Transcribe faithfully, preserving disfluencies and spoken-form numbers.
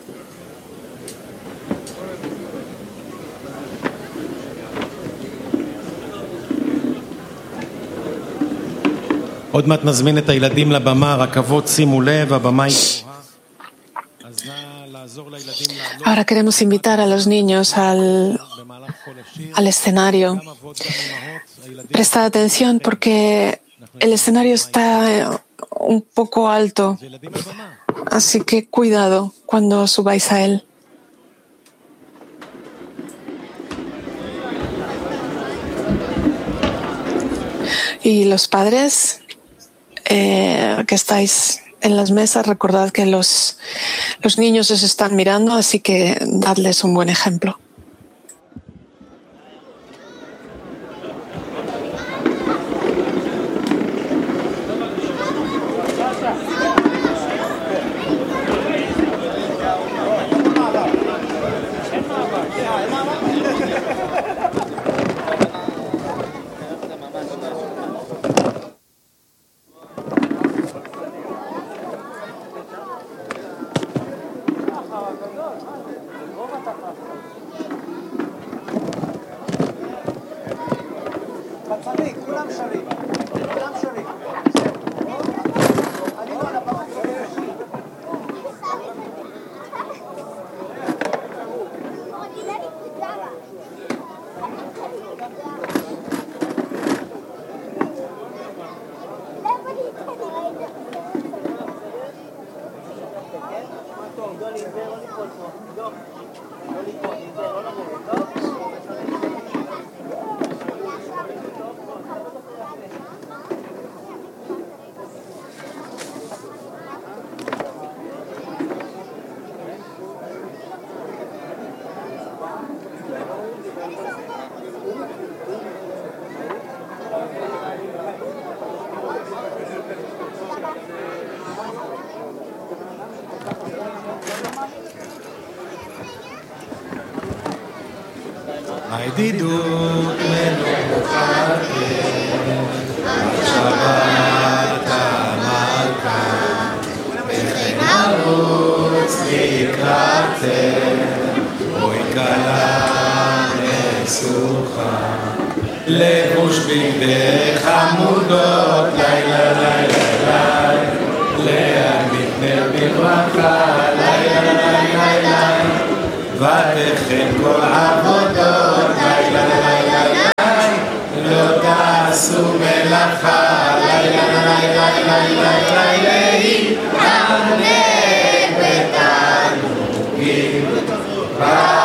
עוד מעט נזמין את הילדים לבמה, רכבות, שימו לב, הבמה היא גבוהה. אז נא לעזור לילדים לעלות. Ahora queremos invitar a los niños al, al escenario. Prestad atención porque el escenario está un poco alto, así que cuidado cuando subáis a él. Y los padres eh, que estáis en las mesas, recordad que los, los niños os están mirando, así que dadles un buen ejemplo. הידידות מנוחת שבת המלכה וכן ערוץ לקראתך אוי כלה נסוכה לבוש בגדי חמודות לילה לילה לילה מתנר בברכה לילה לילה לילה ותכן כל עבודות לילה לילה לילה לא תעשו מלאכה לילה לילה לילה לילה לילה